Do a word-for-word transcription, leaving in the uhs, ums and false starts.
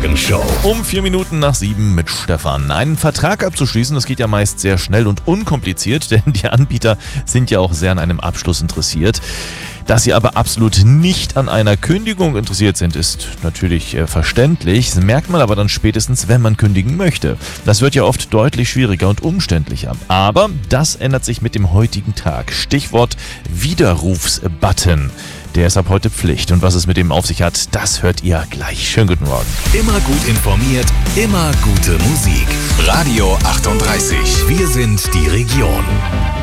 Morgenshow. Um vier Minuten nach sieben mit Stefan. Einen Vertrag abzuschließen, das geht ja meist sehr schnell und unkompliziert, denn die Anbieter sind ja auch sehr an einem Abschluss interessiert. Dass sie aber absolut nicht an einer Kündigung interessiert sind, ist natürlich äh, verständlich. Das merkt man aber dann spätestens, wenn man kündigen möchte. Das wird ja oft deutlich schwieriger und umständlicher. Aber das ändert sich mit dem heutigen Tag. Stichwort Widerrufsbutton. Der ist ab heute Pflicht. Und was es mit dem auf sich hat, das hört ihr gleich. Schönen guten Morgen. Immer gut informiert, immer gute Musik. Radio achtunddreißig. Wir sind die Region.